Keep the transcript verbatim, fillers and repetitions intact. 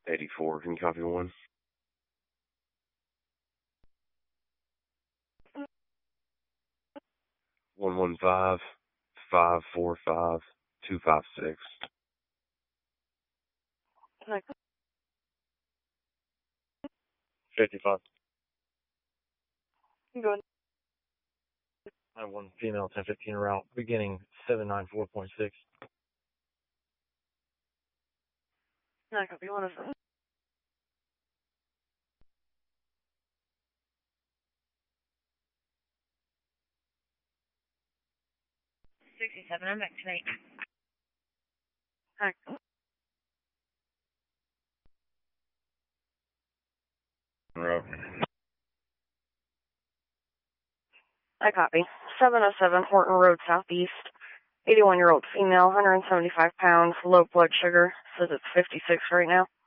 eighty-four. Can you copy one? One one five five four five two five six. Fifty-five. Go ahead. I have one female ten fifteen route beginning seven nine four point six. I copy one of them. sixty-seven, I'm back tonight. Hi. Row. I copy. seven oh seven Horton Road Southeast. eighty-one-year-old female, one hundred seventy-five pounds, low blood sugar. Says it's fifty-six right now.